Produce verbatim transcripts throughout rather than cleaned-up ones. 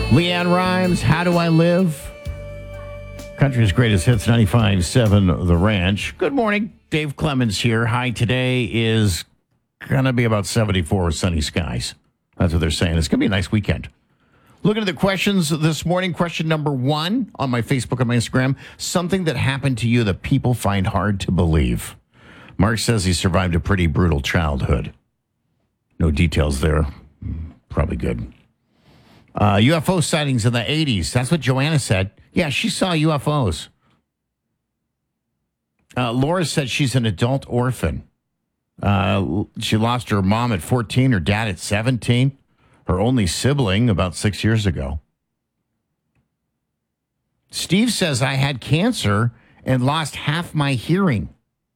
Leanne Rimes, How Do I Live? Country's greatest hits, ninety-five point seven The Ranch. Good morning. Dave Clemens here. High today is going to be about seventy-four with sunny skies. That's what they're saying. It's going to be a nice weekend. Looking at the questions this morning. Question number one on my Facebook and my Instagram. Something that happened to you that people find hard to believe. Mark says he survived a pretty brutal childhood. No details there. Probably good. Uh, U F O sightings in the eighties. That's what Joanna said. Yeah, she saw U F Os. Uh, Laura said she's an adult orphan. Uh, she lost her mom at fourteen, her dad at seventeen, her only sibling about six years ago. Steve says, I had cancer and lost half my hearing.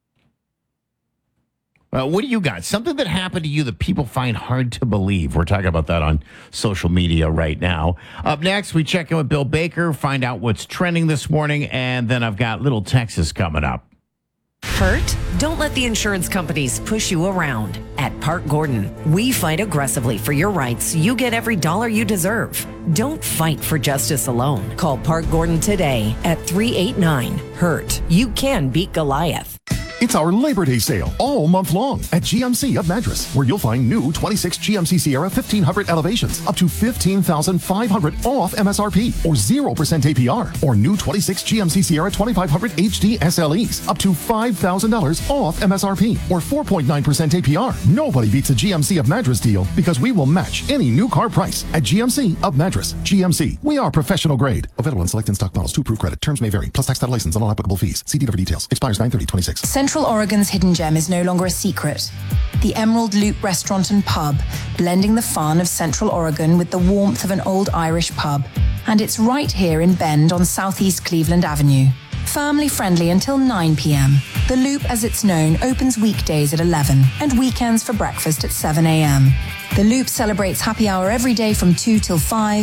Uh, what do you got? Something that happened to you that people find hard to believe. We're talking about that on social media right now. Up next, we check in with Bill Baker, find out what's trending this morning, and then I've got Little Texas coming up. Hurt? Don't let the insurance companies push you around. At Park Gordon, we fight aggressively for your rights so you get every dollar you deserve. Don't fight for justice alone. Call Park Gordon today at three eight nine, hurt. You can beat Goliath. It's our Labor Day sale all month long at G M C of Madras, where you'll find new twenty-six G M C Sierra fifteen hundred elevations up to fifteen thousand five hundred dollars off M S R P or zero percent A P R, or new twenty-six G M C Sierra twenty-five hundred H D S L Es up to five thousand dollars off M S R P or four point nine percent A P R. Nobody beats a G M C of Madras deal because we will match any new car price at G M C of Madras. G M C, we are professional grade. Available in select in-stock models to approved credit. Terms may vary. Plus tax title license and all applicable fees. See dealer for details. Expires nine thirty twenty-six. Central Oregon's hidden gem is no longer a secret. The Emerald Loop Restaurant and Pub, blending the fun of Central Oregon with the warmth of an old Irish pub. And it's right here in Bend on Southeast Cleveland Avenue. Family friendly until nine p.m. The Loop, as it's known, opens weekdays at eleven and weekends for breakfast at seven a.m. The Loop celebrates happy hour every day from two till five.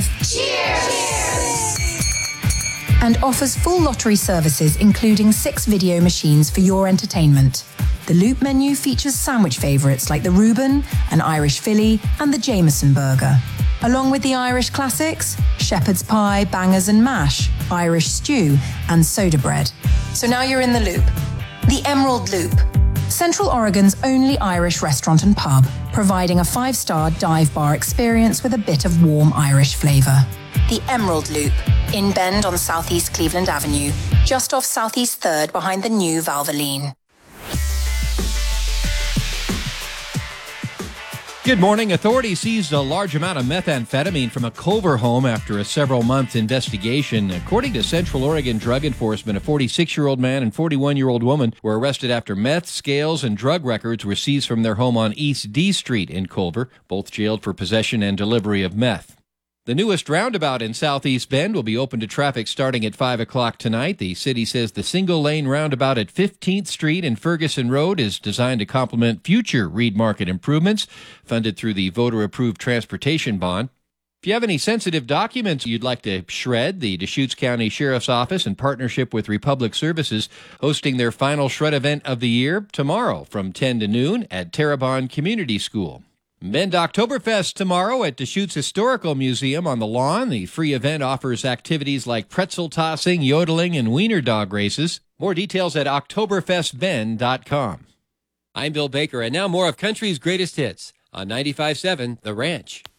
Cheers! And offers full lottery services, including six video machines for your entertainment. The Loop menu features sandwich favorites like the Reuben, an Irish Philly, and the Jameson burger. Along with the Irish classics, shepherd's pie, bangers and mash, Irish stew, and soda bread. So now you're in the Loop. The Emerald Loop, Central Oregon's only Irish restaurant and pub, providing a five-star dive bar experience with a bit of warm Irish flavor. The Emerald Loop, in Bend on Southeast Cleveland Avenue, just off Southeast third behind the new Valvoline. Good morning. Authorities seized a large amount of methamphetamine from a Culver home after a several-month investigation. According to Central Oregon Drug Enforcement, a forty-six-year-old man and forty-one-year-old woman were arrested after meth, scales, and drug records were seized from their home on East D Street in Culver, both jailed for possession and delivery of meth. The newest roundabout in Southeast Bend will be open to traffic starting at five o'clock tonight. The city says the single-lane roundabout at fifteenth Street and Ferguson Road is designed to complement future Reed Market improvements, funded through the voter-approved transportation bond. If you have any sensitive documents you'd like to shred, the Deschutes County Sheriff's Office, in partnership with Republic Services, hosting their final shred event of the year tomorrow from ten to noon at Terrebonne Community School. Bend Oktoberfest tomorrow at Deschutes Historical Museum on the lawn. The free event offers activities like pretzel tossing, yodeling, and wiener dog races. More details at oktoberfest bend dot com. I'm Bill Baker, and now more of country's greatest hits on ninety-five point seven The Ranch.